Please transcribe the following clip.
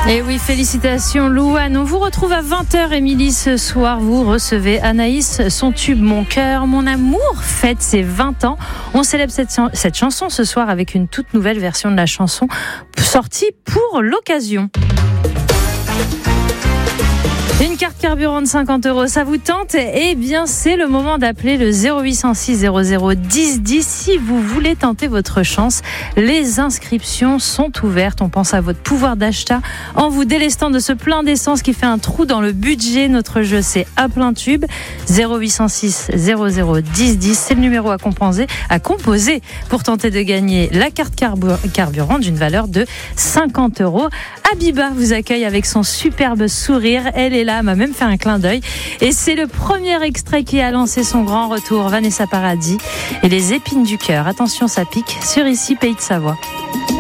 Et oui, félicitations Louane. On vous retrouve à 20h, Émilie, ce soir. Vous recevez Anaïs, son tube Mon cœur, mon amour fête ses 20 ans. On célèbre cette chanson ce soir avec une toute nouvelle version de la chanson sortie pour l'occasion. Une carte carburant de 50 €, ça vous tente? Eh bien, c'est le moment d'appeler le 0806 00 10 10 si vous voulez tenter votre chance. Les inscriptions sont ouvertes. On pense à votre pouvoir d'achat en vous délestant de ce plein d'essence qui fait un trou dans le budget. Notre jeu, c'est à plein tube. 0806 00 10 10, c'est le numéro à composer pour tenter de gagner la carte carburant d'une valeur de 50 €. Habiba vous accueille avec son superbe sourire. Elle est là, m'a même fait un clin d'œil. Et c'est le premier extrait qui a lancé son grand retour, Vanessa Paradis et les épines du cœur. Attention, ça pique sur Ici, Pays de Savoie.